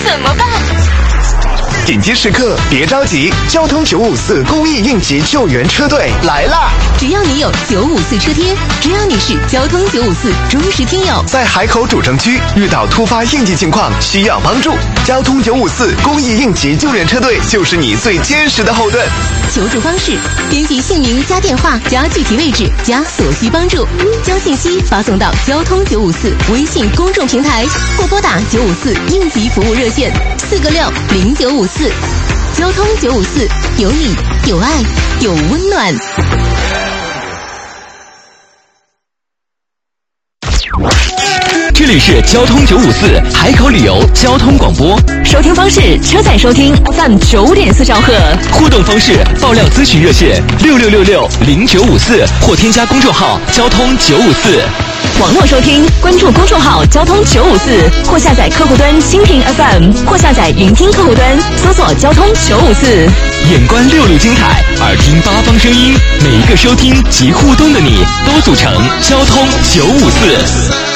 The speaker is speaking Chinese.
怎么办？ 紧急时刻别着急，交通954公益应急救援车队来啦！ 只要你有954车贴，只要你是交通954忠实听友， 在海口主城区遇到突发应急情况需要帮助，交通954公益应急救援车队就是你最坚实的后盾。 求助方式：编辑姓名加电话加具体位置加所需帮助，将信息发送到交通954微信公众平台，或拨打954应急服务热线4个6 0954。交通954，有你，有爱，有温暖。 这里是交通954海口旅游交通广播， 收听方式：车载收听 FM 9.4兆赫。 互动方式：爆料咨询热线66660954，或添加公众号交通954。 网络收听，关注公众号交通954，或下载客户端蜻蜓 FM， 或下载云听客户端，搜索交通954。 眼观6路精彩，耳听八方声音，每一个收听及互动的你，都组成交通954。